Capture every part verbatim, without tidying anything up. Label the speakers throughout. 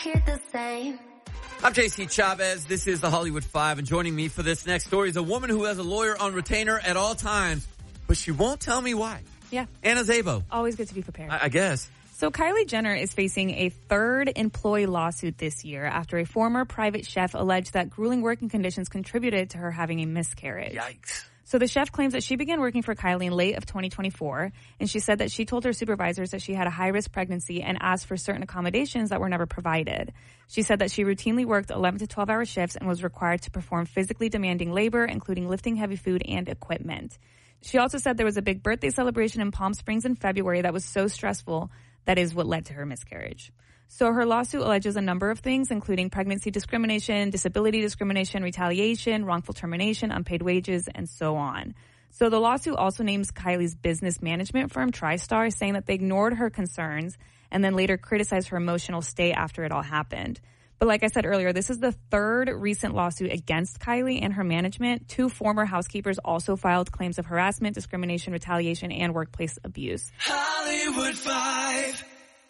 Speaker 1: hear the same.
Speaker 2: I'm J C Chavez. This is the Hollywood Five, and joining me for this next story is a woman who has a lawyer on retainer at all times, but she won't tell me why.
Speaker 3: Yeah.
Speaker 2: Anna Szabo.
Speaker 3: Always good to be prepared.
Speaker 2: I, I guess.
Speaker 3: So Kylie Jenner is facing a third employee lawsuit this year after a former private chef alleged that grueling working conditions contributed to her having a miscarriage.
Speaker 2: Yikes.
Speaker 3: So the chef claims that she began working for Kylie in late of twenty twenty-four, and she said that she told her supervisors that she had a high-risk pregnancy and asked for certain accommodations that were never provided. She said that she routinely worked eleven to twelve hour shifts and was required to perform physically demanding labor, including lifting heavy food and equipment. She also said there was a big birthday celebration in Palm Springs in February that was so stressful that is what led to her miscarriage. So her lawsuit alleges a number of things, including pregnancy discrimination, disability discrimination, retaliation, wrongful termination, unpaid wages, and so on. So the lawsuit also names Kylie's business management firm, TriStar, saying that they ignored her concerns and then later criticized her emotional state after it all happened. But like I said earlier, this is the third recent lawsuit against Kylie and her management. Two former housekeepers also filed claims of harassment, discrimination, retaliation, and workplace abuse.
Speaker 4: Hollywood Five.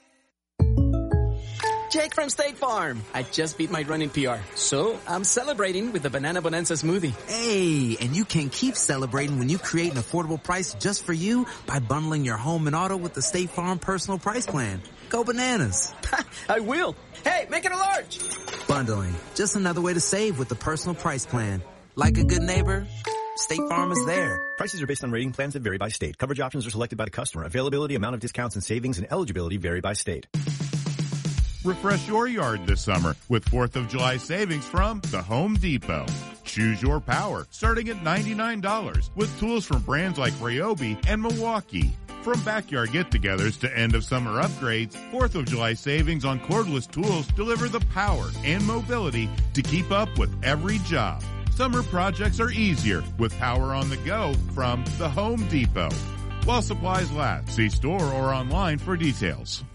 Speaker 4: Jake from State Farm. I just beat my running P R, so I'm celebrating with the Banana Bonanza smoothie.
Speaker 5: Hey, and you can keep celebrating when you create an affordable price just for you by bundling your home and auto with the State Farm Personal Price Plan. Go bananas.
Speaker 4: I will. Hey, make it a large.
Speaker 5: Bundling. Just another way to save with the Personal Price Plan. Like a good neighbor, State Farm is there.
Speaker 6: Prices are based on rating plans that vary by state. Coverage options are selected by the customer. Availability, amount of discounts and savings, and eligibility vary by state.
Speaker 7: Refresh your yard this summer with fourth of July savings from the Home Depot. Choose your power starting at ninety-nine dollars with tools from brands like Ryobi and Milwaukee. From backyard get-togethers to end-of-summer upgrades, fourth of July savings on cordless tools deliver the power and mobility to keep up with every job. Summer projects are easier with power on the go from the Home Depot. While supplies last, see store or online for details.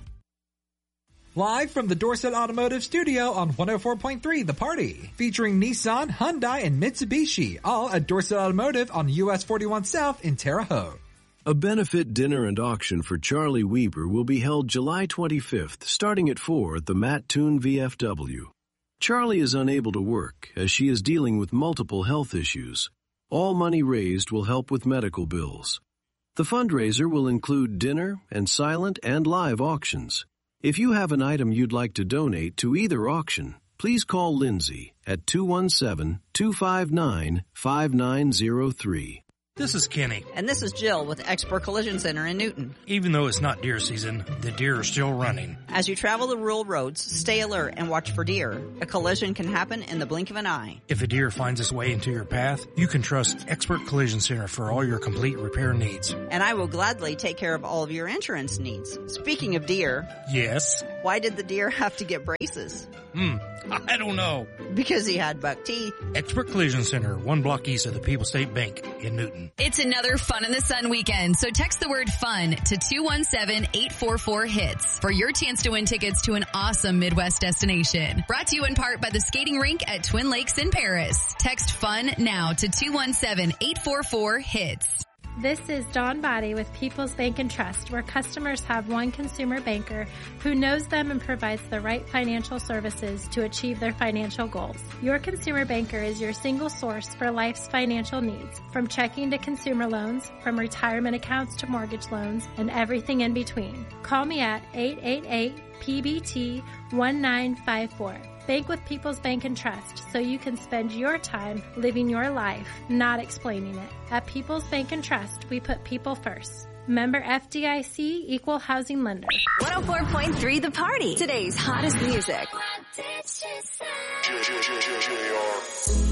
Speaker 8: Live from the Dorset Automotive Studio on one oh four point three The Party. Featuring Nissan, Hyundai, and Mitsubishi. All at Dorset Automotive on U S forty-one South in Terre Haute.
Speaker 9: A benefit dinner and auction for Charlie Weber will be held July twenty-fifth, starting at four at the Matt Toon V F W. Charlie is unable to work as she is dealing with multiple health issues. All money raised will help with medical bills. The fundraiser will include dinner and silent and live auctions. If you have an item you'd like to donate to either auction, please call Lindsay at two one seven, two five nine, five nine zero three.
Speaker 10: This is Kenny.
Speaker 11: And this is Jill with Expert Collision Center in Newton.
Speaker 10: Even though it's not deer season, the deer are still running.
Speaker 11: As you travel the rural roads, stay alert and watch for deer. A collision can happen in the blink of an eye.
Speaker 10: If a deer finds its way into your path, you can trust Expert Collision Center for all your complete repair needs.
Speaker 11: And I will gladly take care of all of your insurance needs. Speaking of deer.
Speaker 10: Yes?
Speaker 11: Why did the deer have to get braces?
Speaker 10: Hmm, I don't know.
Speaker 11: Because he had buck teeth.
Speaker 10: Expert Collision Center, one block east of the People's State Bank in Newton.
Speaker 12: It's another Fun in the Sun weekend, so text the word FUN to two one seven, eight four four, HITS for your chance to win tickets to an awesome Midwest destination. Brought to you in part by the skating rink at Twin Lakes in Paris. Text FUN now to two one seven, eight four four, HITS.
Speaker 13: This is Dawn Body with People's Bank and Trust, where customers have one consumer banker who knows them and provides the right financial services to achieve their financial goals. Your consumer banker is your single source for life's financial needs, from checking to consumer loans, from retirement accounts to mortgage loans, and everything in between. Call me at eight eight eight, P B T, one nine five four. Bank with People's Bank and Trust so you can spend your time living your life, not explaining it. At People's Bank and Trust, we put people first. Member F D I C, Equal Housing Lender.
Speaker 12: one oh four point three The Party. Today's hottest music.